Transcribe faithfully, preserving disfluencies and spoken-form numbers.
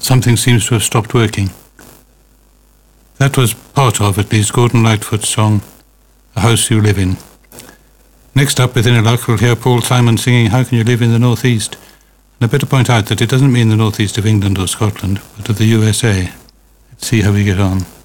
something seems to have stopped working. That was part of, at least, Gordon Lightfoot's song, A House You Live In. Next up, within a luck, we'll hear Paul Simon singing How Can You Live in the North East? And I better point out that it doesn't mean the northeast of England or Scotland, but of the U S A. Let's see how we get on.